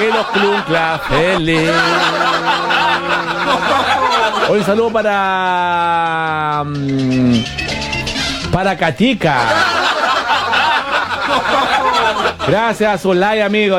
que los clunclas feliz. Hoy un saludo para Catica. Gracias, Zulay, amigo,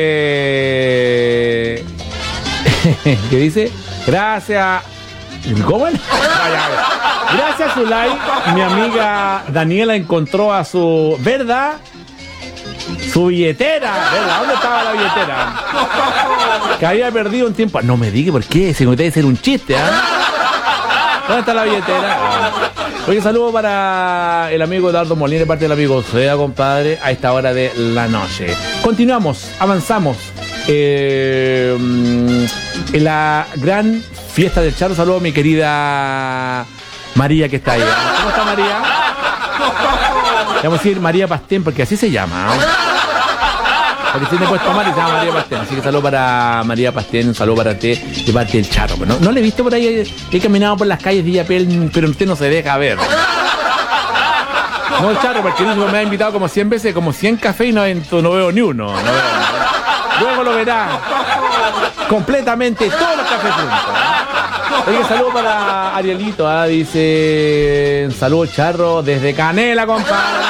dice. ¿Qué dice? Gracias. ¿Cómo? Gracias, Zulay. Mi amiga Daniela encontró a su... ¿Verdad? Su billetera. ¿Verdad? ¿Dónde estaba la billetera? Que había perdido un tiempo. No me diga por qué. Se me debe ser un chiste, ¿Dónde está la billetera? Oye, saludo para el amigo Eduardo Molina, de parte del amigo Sea, compadre, a esta hora de la noche. Continuamos, avanzamos. En la gran fiesta del Charro, saludo a mi querida María, que está ahí. ¿Cómo está María? Vamos a decir María Pastén, porque así se llama. Porque si te puedes tomar y se llama María Pastén. Así que saludo para María Pastén, un saludo para ti de parte del Charro. No le he visto por ahí, he caminado por las calles de Illapel, pero usted no se deja ver. No, el Charro, porque me ha invitado como 100 veces, como 100 cafés y no veo ni uno. No veo nada. Luego lo verá completamente todos los cafés juntos. Oye, saludo para Arielito, dice, saludo Charro desde Canela, compadre.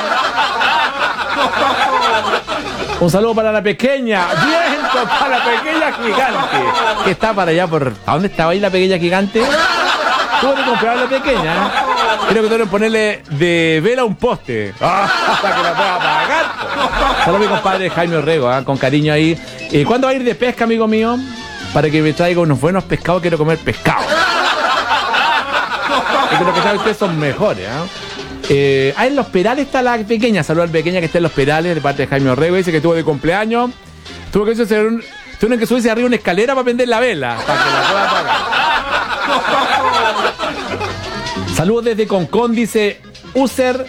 Un saludo para la pequeña, bien, para la pequeña gigante, que está para allá por... ¿A dónde estaba ahí la pequeña gigante? Tuve que comprar la pequeña, Creo que tengo que ponerle de vela a un poste, hasta que la pueda apagar. Saludos a mi compadre Jaime Orrego, con cariño ahí. ¿Cuándo va a ir de pesca, amigo mío? Para que me traiga unos buenos pescados, quiero comer pescado. Y que lo que saben ustedes son mejores, en Los Perales está la pequeña. Saludos a la pequeña que está en Los Perales, de parte de Jaime Orrego. Dice que estuvo de cumpleaños. Tuvo que subirse arriba una escalera para prender la vela, para que la pueda apagar. Saludos desde Concón, dice User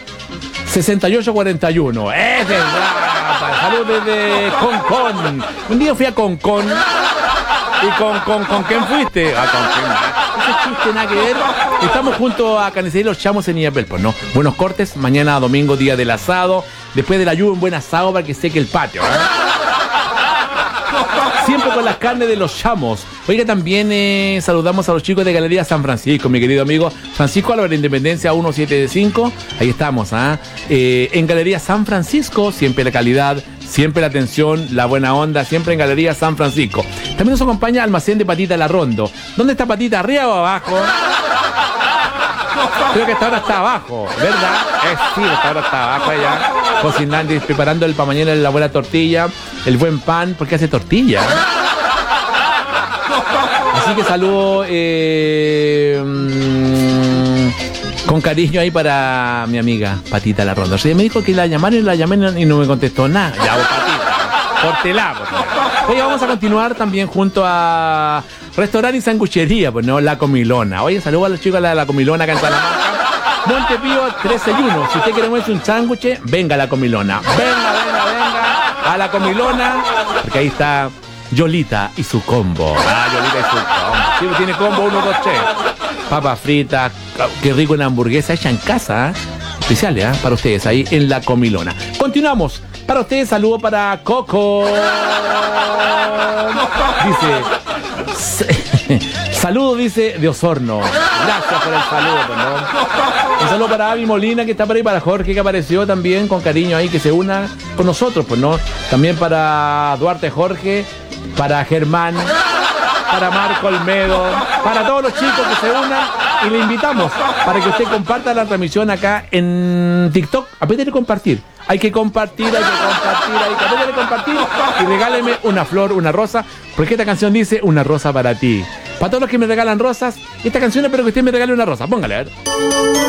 6841. Es verdad. Saludos desde Concón. Un día fui a Concón. ¿Y con quién fuiste? ¿Con quién? Ese chiste nada que ver. Estamos junto a Carnicería Los Chamos en Illapel, pues no. Buenos cortes, mañana domingo, día del asado. Después de la lluvia, un buen asado para que seque el patio, Siempre con las carnes de Los Chamos. Oiga, también saludamos a los chicos de Galería San Francisco, mi querido amigo Francisco Álvarez, Independencia 175. Ahí estamos, en Galería San Francisco, siempre la calidad, siempre la atención, la buena onda, siempre en Galería San Francisco. También nos acompaña Almacén de Patita La Rondo. ¿Dónde está Patita? ¿Arriba o abajo? Creo que esta hora está abajo, ¿verdad? Sí, esta hora está abajo allá, cocinando y preparando para mañana la buena tortilla, el buen pan, porque hace tortilla. Así que saludo con cariño ahí para mi amiga Patita La Ronda. O sea, me dijo que la llamé y no me contestó nada. Ya, Patita, córtela. Oye, vamos a continuar también junto a restaurante y sanguchería, pues no, La Comilona. Oye, saludos a los chicos de La Comilona acá en Salamanca. Montepío 361. Si usted quiere comerse un sándwich, venga a La Comilona. Venga a La Comilona, porque ahí está Yolita y su combo. Yolita y su combo. Sí, tiene combo 1, 2, 3. Papas fritas, qué rico una hamburguesa hecha en casa, especiales, para ustedes ahí en La Comilona. Continuamos. Para ustedes, saludo para Coco. Dice, saludo, dice, de Osorno. Gracias por el saludo, ¿no? Un saludo para Avi Molina, que está por ahí, para Jorge, que apareció también con cariño ahí, que se una con nosotros, pues, ¿no? También para Duarte Jorge, para Germán, para Marco Olmedo, para todos los chicos que se unan, y le invitamos para que usted comparta la transmisión acá en TikTok. Apriétale compartir. Hay que compartir y regáleme una flor, una rosa, porque esta canción dice una rosa para ti. Para todos los que me regalan rosas, esta canción espero que usted me regale una rosa. Póngale, a ver.